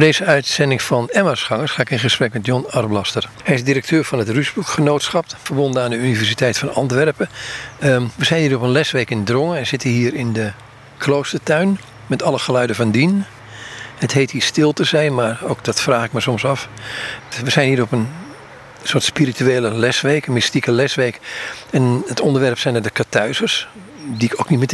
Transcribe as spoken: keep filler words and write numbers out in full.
deze uitzending van Emmausgangers ga ik in gesprek met John Arblaster. Hij is directeur van het Ruusbroek-genootschap, verbonden aan de Universiteit van Antwerpen. Um, we zijn hier op een lesweek in Drongen en zitten hier in de kloostertuin met alle geluiden van dien. Het heet hier stil te zijn, maar ook dat vraag ik me soms af. We zijn hier op een soort spirituele lesweek, een mystieke lesweek. En het onderwerp zijn er de Karthuizers, die ik ook niet meteen